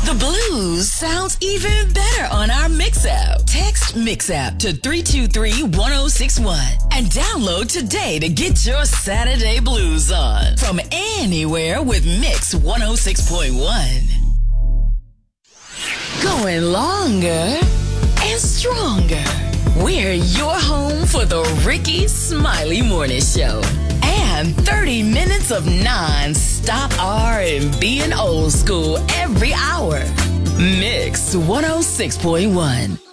The blues sounds even better on our Mix app. Text Mix app to 323-1061 and download today to get your Saturday blues on. From anywhere with Mix 106.1. Going longer and stronger. We're your home for the Ricky Smiley Morning Show. And 30 minutes of non-stop R&B and old school every hour. Mix 106.1.